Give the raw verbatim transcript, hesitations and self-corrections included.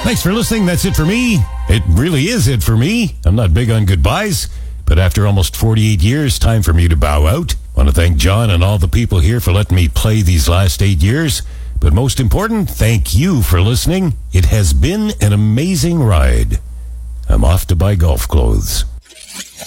Thanks for listening. That's it for me. It really is it for me. I'm not big on goodbyes, but after almost forty-eight years, time for me to bow out. I want to thank John and all the people here for letting me play these last eight years. But most important, thank you for listening. It has been an amazing ride. I'm off to buy golf clothes.